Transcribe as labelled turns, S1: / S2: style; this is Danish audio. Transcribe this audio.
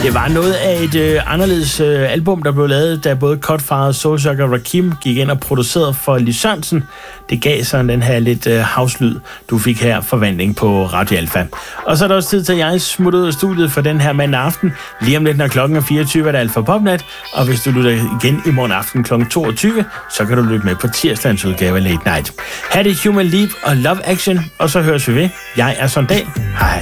S1: Det var noget af et anderledes album, der blev lavet, da både Cutfather, Soulsucker og Rakim gik ind og producerede for Lis Sørensen. Det gav sådan den her lidt house-lyd, du fik her forvandling på Radio Alfa. Og så er der også tid til, at jeg smutter ud af studiet for den her mandag aften. Lige om lidt, når klokken er 24, er det Alfa Popnat. Og hvis du lytter igen i morgen aften kl. 22, så kan du lytte med på tirsdagens udgave af Late Night. Ha' det Human Leap og Love Action, og så høres vi ved. Jeg er Sondal. Hej.